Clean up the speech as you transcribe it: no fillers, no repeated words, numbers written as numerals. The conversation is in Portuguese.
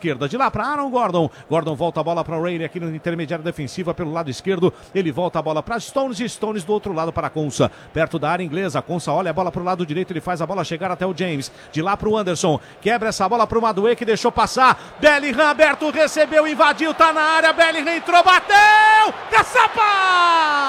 esquerda. De lá para Aaron Gordon. Gordon volta a bola para o Ray aqui no intermediário defensiva pelo lado esquerdo. Ele volta a bola para Stones e Stones do outro lado para Konsa. Perto da área inglesa. Konsa olha a bola para o lado direito. Ele faz a bola chegar até o James. De lá para o Anderson. Quebra essa bola para o Maduê que deixou passar. Bellingham aberto, recebeu, invadiu, tá na área. Bellingham entrou, bateu! Caçapa!